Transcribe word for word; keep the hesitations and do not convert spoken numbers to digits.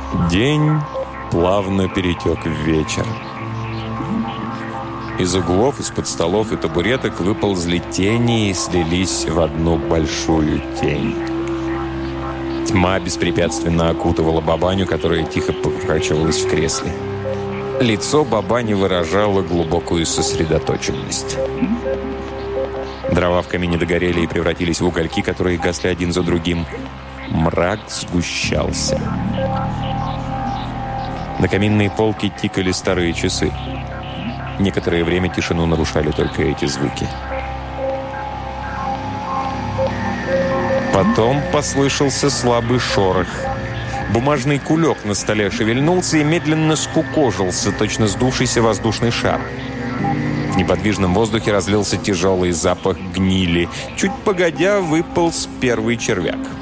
День плавно перетек в вечер. Из углов, из-под столов и табуреток выползли тени и слились в одну большую тень. Тьма беспрепятственно окутывала Бабаню, которая тихо покачивалась в кресле. Лицо Бабани выражало глубокую сосредоточенность. Дрова в камине догорели и превратились в угольки, которые гасли один за другим. Мрак сгущался. На каминной полке тикали старые часы. Некоторое время тишину нарушали только эти звуки. Потом послышался слабый шорох. Бумажный кулек на столе шевельнулся и медленно скукожился, точно сдувшийся воздушный шар. В неподвижном воздухе разлился тяжелый запах гнили. Чуть погодя выполз первый червяк.